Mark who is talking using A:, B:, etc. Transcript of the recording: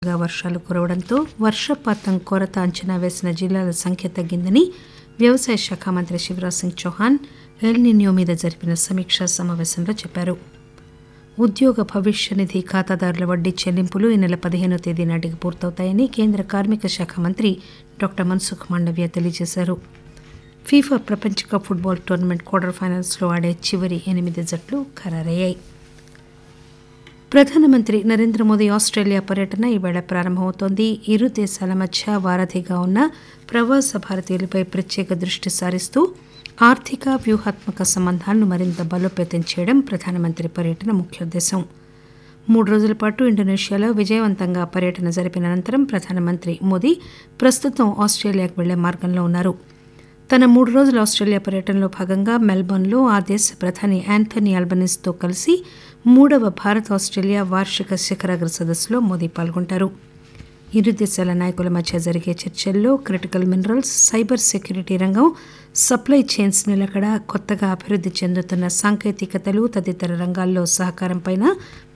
A: వర్షాలు కురవడంతో వర్షపాతం కొరత అంచనా వేసిన జిల్లాల సంఖ్య తగ్గిందని వ్యవసాయ శాఖ మంత్రి శివరాజ్ సింగ్ చౌహాన్ ఎల్ నిన్యో మీద జరిపిన సమీక్షా సమావేశంలో చెప్పారు. ఉద్యోగ భవిష్య నిధి ఖాతాదారుల వడ్డీ చెల్లింపులు ఈ నెల 15వ తేదీ నాటికి పూర్తవుతాయని కేంద్ర కార్మిక శాఖ మంత్రి డాక్టర్ మన్సుఖ్ మాండవ్య తెలియజేశారు. ఫీఫా ప్రపంచ కప్ ఫుట్బాల్ టోర్నమెంట్ క్వార్టర్ ఫైనల్స్లో ఆడే చివరి 8 జట్లు ఖరారయ్యాయి. ప్రధానమంత్రి నరేంద్ర మోదీ ఆస్ట్రేలియా పర్యటన ఈవేళ ప్రారంభమవుతోంది. ఇరు దేశాల మధ్య వారధిగా ఉన్న ప్రవాస భారతీయులపై ప్రత్యేక దృష్టి సారిస్తూ ఆర్థిక వ్యూహాత్మక సంబంధాలను మరింత బలోపేతం చేయడం ప్రధానమంత్రి పర్యటన ముఖ్యోద్దేశం. 3 రోజుల పాటు ఇండోనేషియాలో విజయవంతంగా పర్యటన జరిపిన అనంతరం ప్రధానమంత్రి మోదీ ప్రస్తుతం ఆస్ట్రేలియాకు వెళ్లే మార్గంలో ఉన్నారు. తన 3 రోజుల ఆస్ట్రేలియా పర్యటనలో భాగంగా మెల్బోర్న్లో ఆ దేశ ప్రధాని యాంథనీ అల్బనీస్తో కలిసి 3వ భారత్ ఆస్ట్రేలియా వార్షిక శిఖరాగ్ర సదస్సులో మోదీ పాల్గొంటారు. ఇరు దేశాల నాయకుల మధ్య జరిగే చర్చల్లో క్రిటికల్ మినరల్స్, సైబర్ సెక్యూరిటీ రంగం, సప్లై చైన్స్ నిలకడ, కొత్తగా అభివృద్ధి చెందుతున్న సాంకేతికతలు తదితర రంగాల్లో సహకారంపై